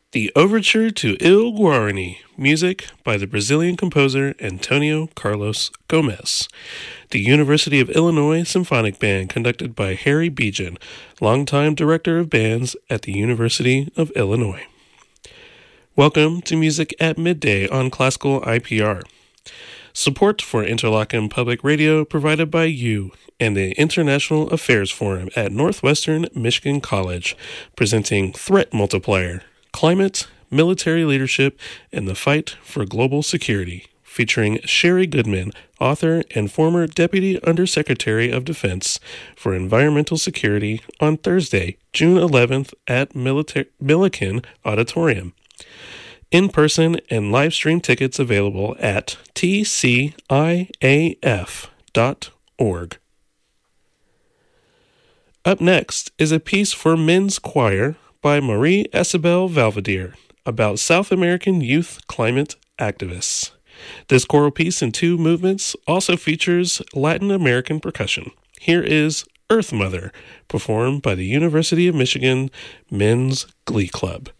The Overture to Il Guarani, music by the Brazilian composer Antonio Carlos Gomes. The University of Illinois Symphonic Band, conducted by Harry Bejan, longtime director of bands at the University of Illinois. Welcome to Music at Midday on Classical IPR. Support for Interlochen Public Radio provided by you and the International Affairs Forum at Northwestern Michigan College, presenting Threat Multiplier, Climate, Military Leadership, and the Fight for Global Security, featuring Sherry Goodman, author and former Deputy Undersecretary of Defense for Environmental Security, on Thursday, June 11th at Millikan Auditorium. In-person and live stream tickets available at tciaf.org. Up next is a piece for men's choir by Marie Isabel Valvedier about South American youth climate activists. This choral piece in two movements also features Latin American percussion. Here is Earth Mother, performed by the University of Michigan Men's Glee Club.